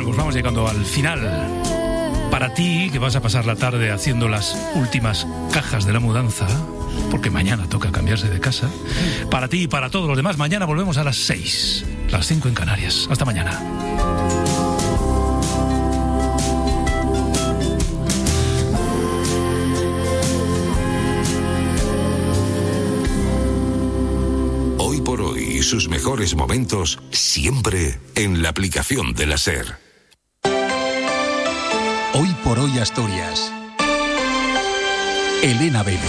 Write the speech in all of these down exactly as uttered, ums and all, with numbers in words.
Bueno, pues vamos llegando al final. Para ti, que vas a pasar la tarde haciendo las últimas cajas de la mudanza, porque mañana toca cambiarse de casa. Para ti y para todos los demás, mañana volvemos a las seis, las cinco en Canarias. Hasta mañana. Hoy por hoy, sus mejores momentos siempre en la aplicación de la SER. Hoy por hoy Asturias. Elena Vélez.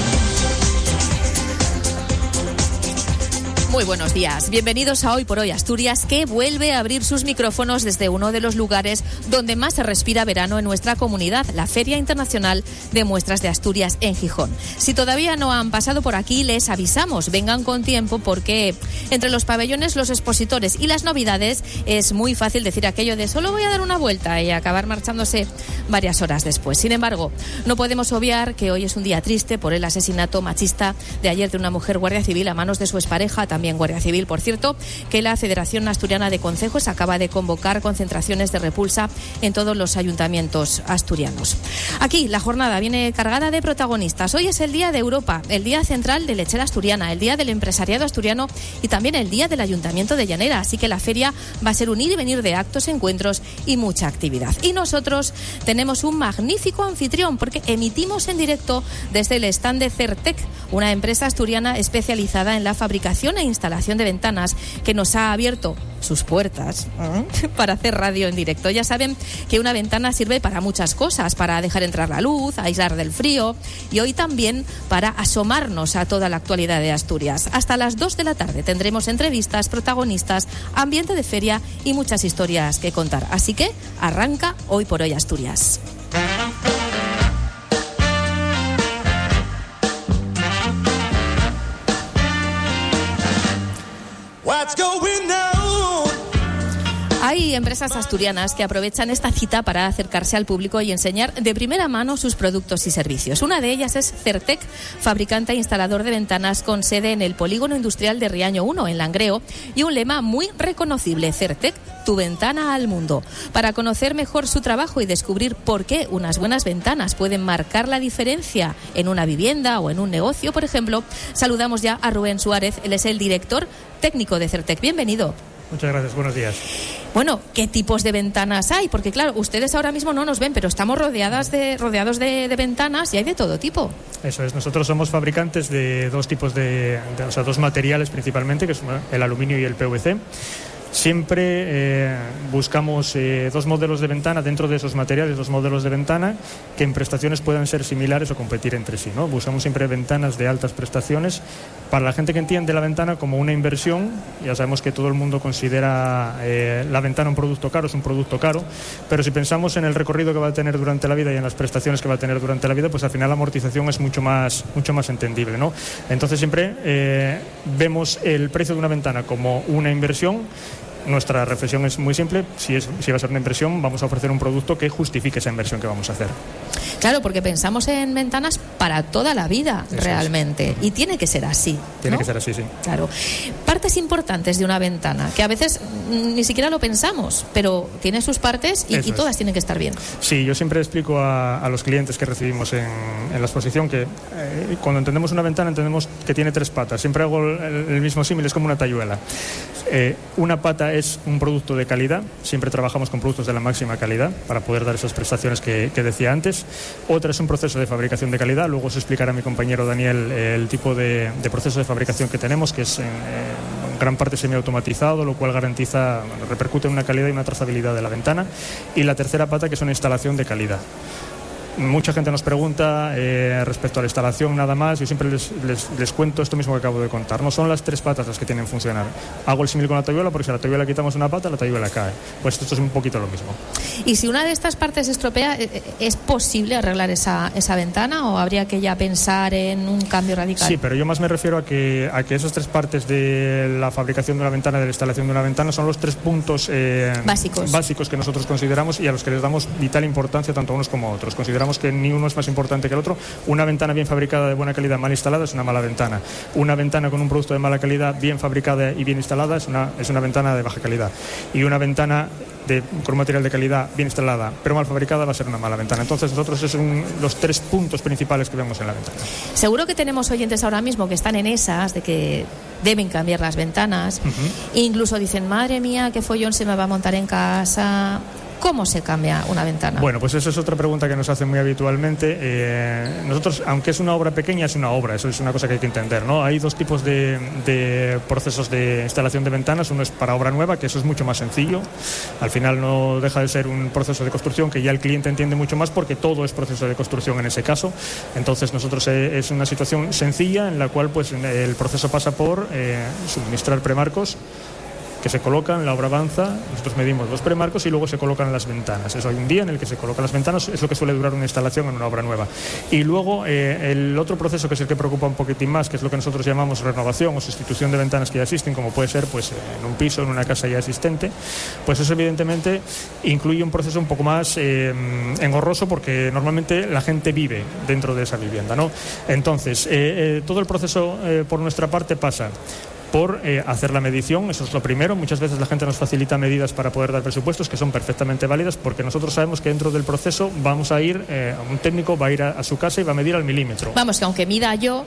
Muy buenos días, bienvenidos a Hoy por Hoy Asturias, que vuelve a abrir sus micrófonos desde uno de los lugares donde más se respira verano en nuestra comunidad, la Feria Internacional de Muestras de Asturias en Gijón. Si todavía no han pasado por aquí, les avisamos, vengan con tiempo, porque entre los pabellones, los expositores y las novedades es muy fácil decir aquello de solo voy a dar una vuelta y acabar marchándose varias horas después. Sin embargo, no podemos obviar que hoy es un día triste por el asesinato machista de ayer de una mujer guardia civil a manos de su expareja, también Guardia Civil, por cierto, que la Federación Asturiana de Concejos acaba de convocar concentraciones de repulsa en todos los ayuntamientos asturianos. Aquí la jornada viene cargada de protagonistas. Hoy es el Día de Europa, el Día Central de Lechera Asturiana, el Día del Empresariado Asturiano y también el Día del Ayuntamiento de Llanera, así que la feria va a ser un ir y venir de actos, encuentros y mucha actividad. Y nosotros tenemos un magnífico anfitrión porque emitimos en directo desde el stand de Certec, una empresa asturiana especializada en la fabricación e instalación de ventanas, que nos ha abierto sus puertas ¿eh? para hacer radio en directo. Ya saben que una ventana sirve para muchas cosas, para dejar entrar la luz, aislar del frío y hoy también para asomarnos a toda la actualidad de Asturias. Hasta las dos de la tarde tendremos entrevistas, protagonistas, ambiente de feria y muchas historias que contar. Así que arranca Hoy por Hoy Asturias. Hay empresas asturianas que aprovechan esta cita para acercarse al público y enseñar de primera mano sus productos y servicios. Una de ellas es Certec, fabricante e instalador de ventanas con sede en el Polígono Industrial de Riaño uno, en Langreo, y un lema muy reconocible: Certec, tu ventana al mundo. Para conocer mejor su trabajo y descubrir por qué unas buenas ventanas pueden marcar la diferencia en una vivienda o en un negocio, por ejemplo, saludamos ya a Rubén Suárez. Él es el director técnico de Certec. Bienvenido. Muchas gracias, buenos días. Bueno, ¿qué tipos de ventanas hay? Porque claro, ustedes ahora mismo no nos ven, pero estamos rodeadas de, rodeados de, de ventanas y hay de todo tipo. Eso es, nosotros somos fabricantes de dos tipos de, de o sea, dos materiales principalmente, que son el aluminio y el P V C. Siempre eh, buscamos eh, dos modelos de ventana dentro de esos materiales, dos modelos de ventana que en prestaciones puedan ser similares o competir entre sí, ¿no? Buscamos siempre ventanas de altas prestaciones para la gente que entiende la ventana como una inversión. Ya sabemos que todo el mundo considera eh, la ventana un producto caro, es un producto caro, pero si pensamos en el recorrido que va a tener durante la vida y en las prestaciones que va a tener durante la vida, pues al final la amortización es mucho más, mucho más entendible, ¿no? Entonces siempre eh, vemos el precio de una ventana como una inversión. Nuestra reflexión es muy simple: si, es, si va a ser una inversión, vamos a ofrecer un producto que justifique esa inversión que vamos a hacer. Claro, porque pensamos en ventanas para toda la vida. Eso realmente es. Y tiene que ser así, Tiene ¿no? que ser así, sí. Claro. Partes importantes de una ventana, que a veces ni siquiera lo pensamos, pero tiene sus partes y, y todas es. tienen que estar bien. Sí, yo siempre explico a, a los clientes que recibimos en, en la exposición que eh, cuando entendemos una ventana entendemos que tiene tres patas. Siempre hago el, el mismo símil, es como una tayuela. Eh, una pata es un producto de calidad, siempre trabajamos con productos de la máxima calidad para poder dar esas prestaciones que, que decía antes. Otra es un proceso de fabricación de calidad, luego os explicará mi compañero Daniel eh, el tipo de, de proceso de fabricación que tenemos, que es en, en gran parte semiautomatizado, lo cual garantiza, bueno, repercute en una calidad y una trazabilidad de la ventana. Y la tercera pata, que es una instalación de calidad. Mucha gente nos pregunta eh, respecto a la instalación, nada más. Yo siempre les, les, les cuento esto mismo que acabo de contar. No son las tres patas las que tienen que funcionar. Hago el símil con la tayuela porque si a la tayuela quitamos una pata, la tayuela cae. Pues esto es un poquito lo mismo. Y si una de estas partes se estropea, ¿es posible arreglar esa, esa ventana o habría que ya pensar en un cambio radical? Sí, pero yo más me refiero a que, a que esas tres partes de la fabricación de una ventana, de la instalación de una ventana, son los tres puntos eh, básicos. básicos que nosotros consideramos y a los que les damos vital importancia tanto a unos como a otros. Consideramos que ni uno es más importante que el otro. Una ventana bien fabricada de buena calidad mal instalada es una mala ventana. Una ventana con un producto de mala calidad bien fabricada y bien instalada es una, es una ventana de baja calidad. Y una ventana de, con un material de calidad bien instalada, pero mal fabricada, va a ser una mala ventana. Entonces nosotros esos son los tres puntos principales que vemos en la ventana. Seguro que tenemos oyentes ahora mismo que están en esas de que deben cambiar las ventanas. Uh-huh. Incluso dicen, madre mía, qué follón se me va a montar en casa. ¿Cómo se cambia una ventana? Bueno, pues esa es otra pregunta que nos hacen muy habitualmente. Eh, nosotros, aunque es una obra pequeña, es una obra, eso es una cosa que hay que entender, ¿no? Hay dos tipos de, de procesos de instalación de ventanas. Uno es para obra nueva, que eso es mucho más sencillo. Al final no deja de ser un proceso de construcción que ya el cliente entiende mucho más, porque todo es proceso de construcción en ese caso. Entonces nosotros eh, es una situación sencilla en la cual pues el proceso pasa por eh, suministrar premarcos que se colocan, la obra avanza, nosotros medimos los premarcos y luego se colocan las ventanas. Eso hay un día en el que se colocan las ventanas, es lo que suele durar una instalación en una obra nueva. Y luego eh, el otro proceso, que es el que preocupa un poquitín más, que es lo que nosotros llamamos renovación o sustitución de ventanas que ya existen, como puede ser pues en un piso, en una casa ya existente, pues eso evidentemente incluye un proceso un poco más eh, engorroso, porque normalmente la gente vive dentro de esa vivienda, ¿no? Entonces, eh, eh, todo el proceso eh, por nuestra parte pasa por eh, hacer la medición, eso es lo primero. Muchas veces la gente nos facilita medidas para poder dar presupuestos que son perfectamente válidas, porque nosotros sabemos que dentro del proceso vamos a ir, eh, un técnico va a ir a, a su casa y va a medir al milímetro. Vamos, que aunque mida yo,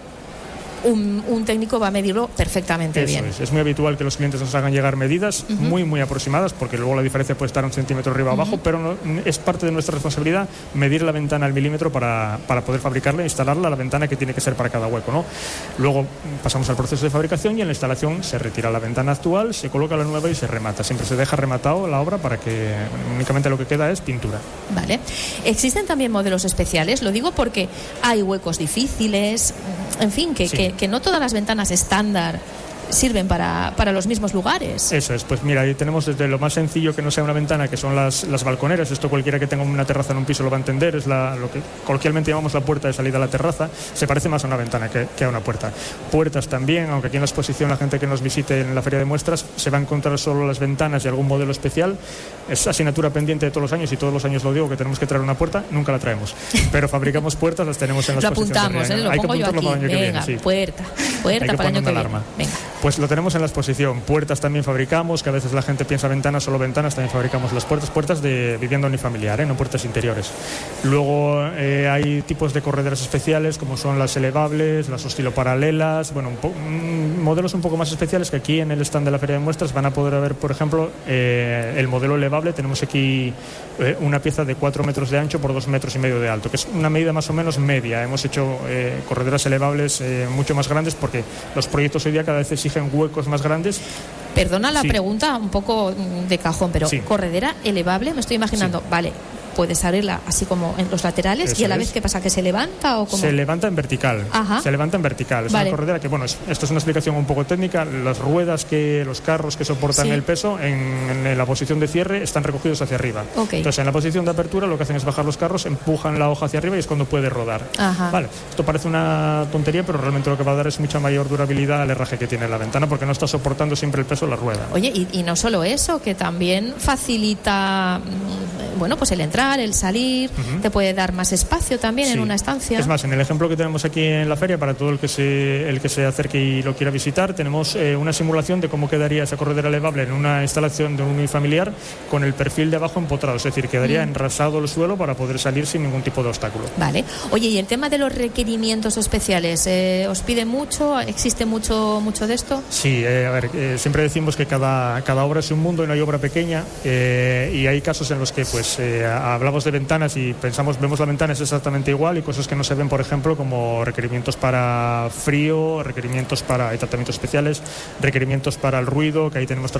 Un, un técnico va a medirlo perfectamente Eso bien. Es. es muy habitual que los clientes nos hagan llegar medidas uh-huh. muy, muy aproximadas, porque luego la diferencia puede estar un centímetro arriba o uh-huh. abajo, pero no, es parte de nuestra responsabilidad medir la ventana al milímetro para, para poder fabricarla e instalarla a la ventana que tiene que ser para cada hueco, ¿no? Luego pasamos al proceso de fabricación y en la instalación se retira la ventana actual, se coloca la nueva y se remata. Siempre se deja rematado la obra para que únicamente lo que queda es pintura. Vale. ¿Existen también modelos especiales? Lo digo porque hay huecos difíciles, en fin, que, sí. que que no todas las ventanas estándar sirven para, para los mismos lugares. Eso es, pues mira, ahí tenemos desde lo más sencillo, que no sea una ventana, que son las, las balconeras. Esto cualquiera que tenga una terraza en un piso lo va a entender, es la, lo que coloquialmente llamamos la puerta de salida a la terraza. Se parece más a una ventana que, que a una puerta. Puertas también, aunque aquí en la exposición la gente que nos visite en la feria de muestras se va a encontrar solo las ventanas y algún modelo especial. Es asignatura pendiente de todos los años, y todos los años lo digo, que tenemos que traer una puerta. Nunca la traemos, pero fabricamos puertas, las tenemos en la exposición. Lo apuntamos, ¿eh? Lo Hay pongo que yo aquí. Para el año Venga, que viene, sí. puerta, puerta para el año que viene. Venga. Pues lo tenemos en la exposición. Puertas también fabricamos, que a veces la gente piensa ventanas, solo ventanas, también fabricamos las puertas, puertas de vivienda unifamiliar, ¿eh? No puertas interiores. Luego eh, hay tipos de correderas especiales, como son las elevables, las osciloparalelas, bueno, un po- un, modelos un poco más especiales, que aquí en el stand de la feria de muestras van a poder ver, por ejemplo, eh, el modelo elevable. Tenemos aquí eh, una pieza de cuatro metros de ancho por dos metros y medio de alto, que es una medida más o menos media. Hemos hecho eh, correderas elevables eh, mucho más grandes, porque los proyectos hoy día cada vez exigen huecos más grandes. Perdona la sí. pregunta un poco de cajón, pero sí. corredera elevable, me estoy imaginando, sí. vale, puedes abrirla así como en los laterales. Eso y a la es. vez, ¿qué pasa? ¿Que se levanta o cómo? Se levanta en vertical. Ajá. Se levanta en vertical. Es vale. una corredera que, bueno, es, esto es una explicación un poco técnica. Las ruedas, que los carros que soportan sí. el peso, en, en la posición de cierre están recogidos hacia arriba. Okay. Entonces, en la posición de apertura lo que hacen es bajar los carros, empujan la hoja hacia arriba y es cuando puede rodar. Ajá. Vale. Esto parece una tontería, pero realmente lo que va a dar es mucha mayor durabilidad al herraje que tiene la ventana, porque no está soportando siempre el peso de la rueda. Oye, y, y no solo eso, que también facilita, bueno, pues el entrar, el salir. Uh-huh. Te puede dar más espacio también sí. en una estancia. Es más, en el ejemplo que tenemos aquí en la feria, para todo el que se, el que se acerque y lo quiera visitar, tenemos eh, una simulación de cómo quedaría esa corredera elevable en una instalación de un unifamiliar, con el perfil de abajo empotrado, es decir, quedaría mm. enrasado el suelo para poder salir sin ningún tipo de obstáculo. Vale. Oye, y el tema de los requerimientos especiales, eh, ¿os pide mucho? ¿Existe mucho, mucho de esto? Sí, eh, a ver, eh, siempre decimos que cada, cada obra es un mundo y no hay obra pequeña, eh, y hay casos en los que pues eh, hablamos de ventanas y pensamos, vemos la ventana es exactamente igual, y cosas que no se ven, por ejemplo, como requerimientos para frío, requerimientos para hay tratamientos especiales, requerimientos para el ruido, que ahí tenemos